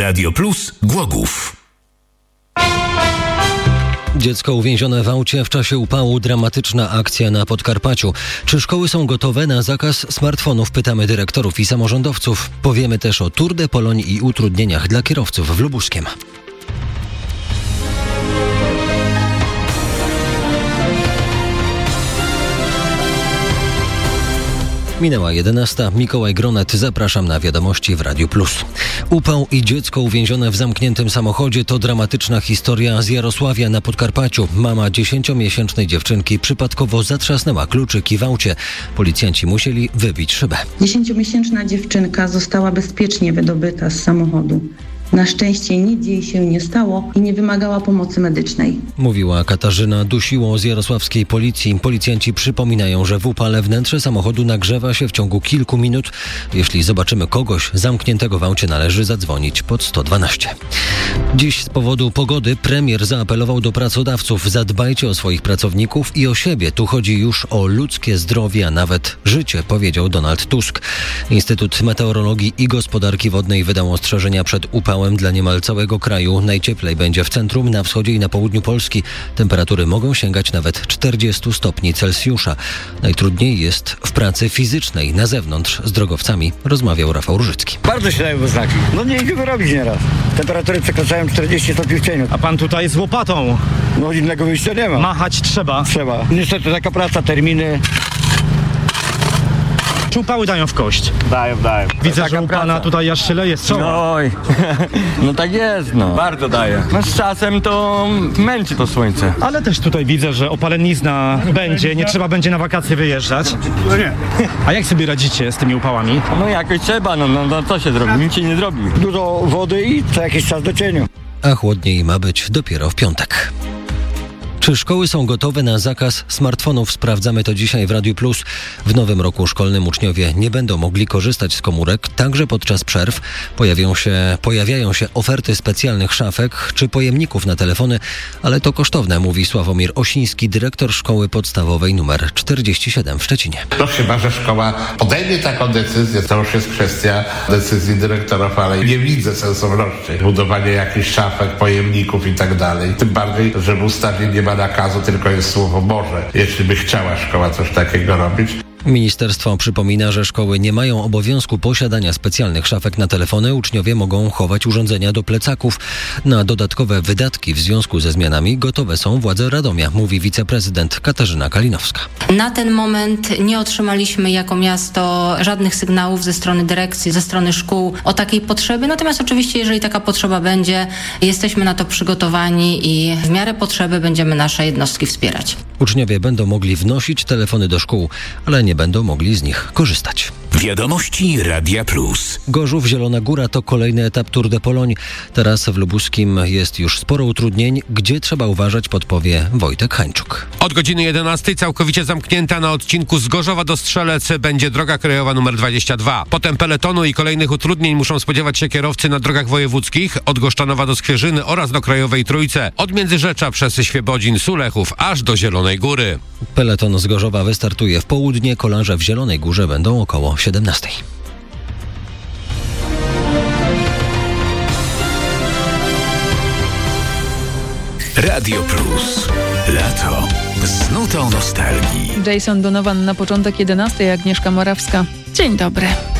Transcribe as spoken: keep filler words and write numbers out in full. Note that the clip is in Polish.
Radio Plus Głogów. Dziecko uwięzione w aucie w czasie upału. Dramatyczna akcja na Podkarpaciu. Czy szkoły są gotowe na zakaz smartfonów? Pytamy dyrektorów i samorządowców. Powiemy też o Tour de Pologne i utrudnieniach dla kierowców w Lubuskiem. Minęła jedenasta. Mikołaj Gronet. Zapraszam na wiadomości w Radiu Plus. Upał i dziecko uwięzione w zamkniętym samochodzie to dramatyczna historia z Jarosławia na Podkarpaciu. Mama dziesięciomiesięcznej dziewczynki przypadkowo zatrzasnęła kluczyki w aucie. Policjanci musieli wybić szybę. Dziesięciomiesięczna dziewczynka została bezpiecznie wydobyta z samochodu. Na szczęście nic jej się nie stało i nie wymagała pomocy medycznej. Mówiła Katarzyna Dusiło z jarosławskiej policji. Policjanci przypominają, że w upale wnętrze samochodu nagrzewa się w ciągu kilku minut. Jeśli zobaczymy kogoś zamkniętego w aucie, należy zadzwonić pod sto dwanaście. Dziś z powodu pogody premier zaapelował do pracodawców: zadbajcie o swoich pracowników i o siebie. Tu chodzi już o ludzkie zdrowie, a nawet życie, powiedział Donald Tusk. Instytut Meteorologii i Gospodarki Wodnej wydał ostrzeżenia przed upałem dla niemal całego kraju. Najcieplej będzie w centrum, na wschodzie i na południu Polski. Temperatury mogą sięgać nawet czterdzieści stopni Celsjusza. Najtrudniej jest w pracy fizycznej. Na zewnątrz z drogowcami rozmawiał Rafał Różycki. Bardzo się dają znaki. No nie idzie wyrobić nieraz. Temperatury przekraczają czterdzieści stopni w cieniu. A pan tutaj z łopatą. No innego wyjścia nie ma. Machać trzeba. Trzeba. Niestety taka praca, terminy. Czy upały dają w kość? Dają, dają. Widzę, że u pana tutaj aż się leje z czoła. Oj, no tak jest, no. Bardzo daje. No z czasem to męczy to słońce. Ale też tutaj widzę, że opalenizna będzie, nie trzeba będzie na wakacje wyjeżdżać. No nie. A jak sobie radzicie z tymi upałami? No jakoś trzeba, no, no, no co się zrobi? Nic się nie zrobi. Dużo wody i co jakiś czas do cieniu. A chłodniej ma być dopiero w piątek. Czy szkoły są gotowe na zakaz smartfonów? Sprawdzamy to dzisiaj w Radiu Plus. W nowym roku szkolnym uczniowie nie będą mogli korzystać z komórek, także podczas przerw. Pojawią się, pojawiają się oferty specjalnych szafek czy pojemników na telefony, ale to kosztowne, mówi Sławomir Osiński, dyrektor szkoły podstawowej numer czterdzieści siedem w Szczecinie. No chyba, że szkoła podejmie taką decyzję, to już jest kwestia decyzji dyrektorów, ale nie widzę sensowności budowania jakichś szafek, pojemników i tak dalej. Tym bardziej, że w ustawie nie ma nakazu, tylko jest słowo może, jeśli by chciała szkoła coś takiego robić. Ministerstwo przypomina, że szkoły nie mają obowiązku posiadania specjalnych szafek na telefony. Uczniowie mogą chować urządzenia do plecaków. Na dodatkowe wydatki w związku ze zmianami gotowe są władze Radomia, mówi wiceprezydent Katarzyna Kalinowska. Na ten moment nie otrzymaliśmy jako miasto żadnych sygnałów ze strony dyrekcji, ze strony szkół o takiej potrzebie. Natomiast oczywiście, jeżeli taka potrzeba będzie, jesteśmy na to przygotowani i w miarę potrzeby będziemy nasze jednostki wspierać. Uczniowie będą mogli wnosić telefony do szkół, ale nie będą mogli z nich korzystać. Wiadomości Radia Plus. Gorzów, Zielona Góra to kolejny etap Tour de Pologne. Teraz w Lubuskim jest już sporo utrudnień. Gdzie trzeba uważać, podpowie Wojtek Hańczuk. Od godziny jedenastej całkowicie zamknięta na odcinku z Gorzowa do Strzelec będzie droga krajowa numer dwadzieścia dwa. Potem peletonu i kolejnych utrudnień muszą spodziewać się kierowcy na drogach wojewódzkich od Goszczanowa do Skwierzyny oraz do Krajowej Trójce. Od Międzyrzecza przez Świebodzin, Sulechów aż do Zielonej Góry. Peleton z Gorzowa wystartuje w południe. Kolarze w Zielonej Górze będą około siedemnastej. Radio Plus. Lato z nutą nostalgii. Jason Donovan na początek jedenastej, Agnieszka Morawska. Dzień dobry.